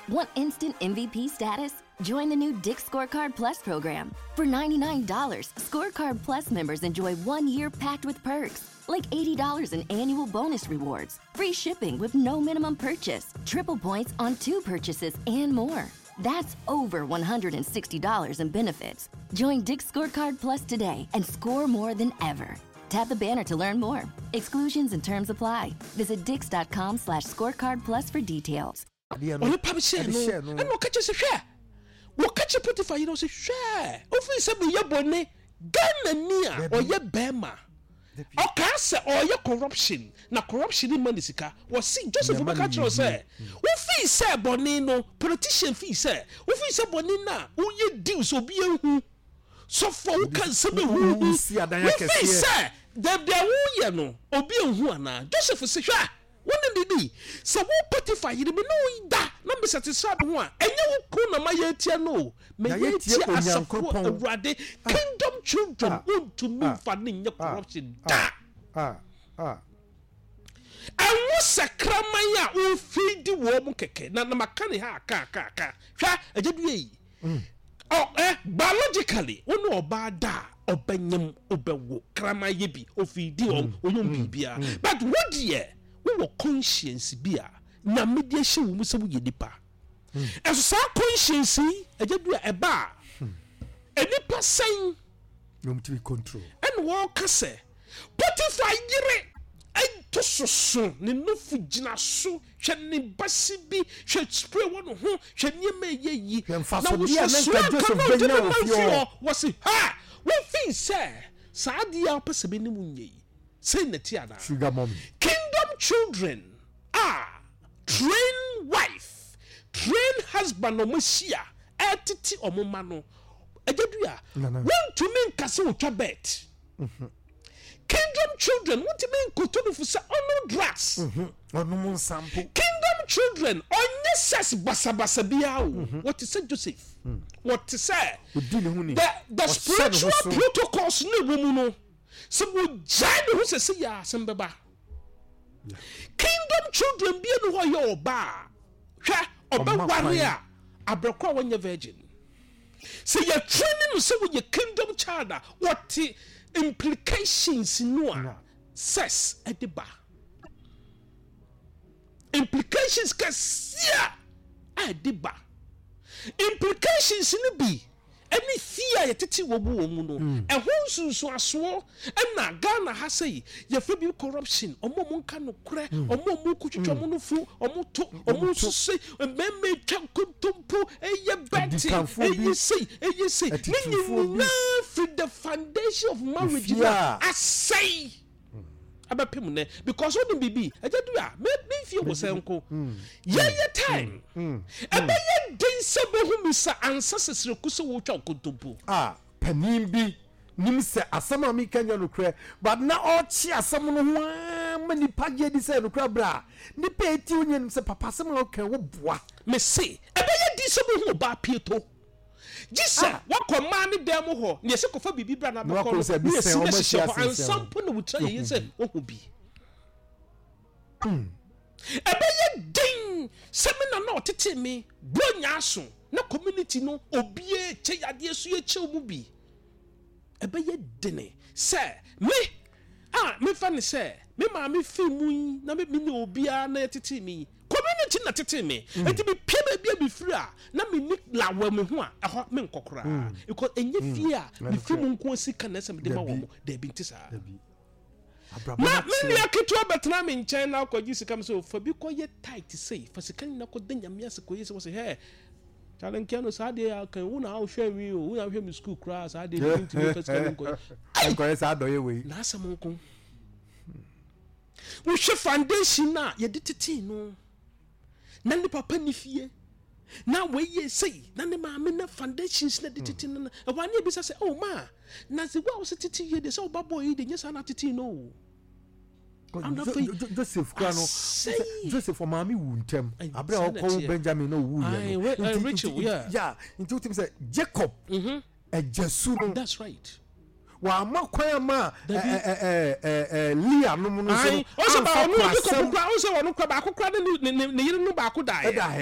Want instant MVP status? Join the new Dick's Scorecard Plus program. For $99, Scorecard Plus members enjoy 1 year packed with perks, like $80 in annual bonus rewards, free shipping with no minimum purchase, triple points on 2 purchases, and more. That's over $160 in benefits. Join Dick's Scorecard Plus today and score more than ever. Tap the banner to learn more. Exclusions and terms apply. Visit dix.com/scorecardplus for details. Only publisher no. And what catch us a share? What catch a Potiphar? You know, say share. Often be your bonnet, Ghana near or your Bema. Okay, sir, or your corruption. Now, corruption in Manisika was see Joseph Obakacho say. Who fee say Bonino, politician fee say. Who fee say Bonina, who ye do so be who. So for who can say who see a fee say. There who ye no, or be who na. Joseph say, one did so who Potiphar you be no da, number satisfied one. And you kuna my yetia no. May ye tia as a rade kingdom children want to move for your corruption. And what's a cramaya who feed the woman keke? Nana makani ha ka. A jadwe. Oh, biologically, one no bada or benyam obewo, cramayebi, or feed the bibia. But what year? We were conscience beer. Na mediation we say we nipa. And so conscience a jadu a bar. A nipa saying no to control. And walk say Potiphar yire and to so ni no fujina so she ni basi bi she spray one ho she ni me ye na we so was ha we feel say sadia pese be ni munye say na ti ada sugar mommy kingdom children are trained wife trained husband o machia etiti omoma no ejadua want to mean kase o twabet kingdom children want to mean kotonu for say ono drugs ono sample kingdom children onye ses basabasa bia o what is say Joseph what is say the spiritual protocols no woman no so we jai who say ya sembeba kingdom children be no ho your ba hwa oba warrior abrekwa wonye virgin so you training so with your kingdom child what implications no sex at the bar implications kasia at the bar implications no be any fear yetiti wo bu omu no ehun sunsun aso na Ghana ha say ye fa bi corruption omo mo nka no kure omo mo kutwetwa mo no fu omo to omo suse meme twa kuntumpo eye beti eye say ni free the foundation of marriage I say abapem ne because what bibi ejadu a me fie wo senko ye time ebe ye den sebo hu misa ansa sesere kuso wo twa kontompo panim bi nim se asama mi kanya no kre but na o chi asam no ho mani page di se no kra bra ni pe eti onye nim se papa asam no kan wo boa me se ebe ye di sebo hu ba pieto Jisa wakoma ne dem ho ne se kofa bibi bra na bakọ no ne se ne hye ho ansampo no wutra ye se wo bi ebe ye din se me na otete me bronya aso na community no obie che yade so ye che mu bi ebe ye dene se me fa ne se me ma me fi mu na me ne obia na tete me community na tete me enti me pia ba bia me free a na me ni lawa me ho a eho me nkokora because enye fie a me fi mu nko sika na se me de ma wo da bi ntisa na me ya ketu abetna me nchen na akwaji sika me so fa bi ko ye tight say fa sika ni na ko da nyame ase ko ye se wo se he challenge kiano sa de kan wo na wo hwe wi o wo na hwe me school class sa de me ntimi fa sika nko ko sa do ye we na asam nko wo hwe foundation na ye de tete no na ne papa ni fie na we ye say na ne ma me na foundations na de titi na e wa ne bi say oh ma na ze wa so titi ye de so babo yi de nyesa na titi no Joseph Krano Joseph for mami wu ntem abre o ko Benjamin no wu ye Rachel yeah into him say Jacob e Jesu no that's right wa makwan ma Leah no no so o se ba onu ko kura o se wonu kwa ba akokra ne yire no ba akoda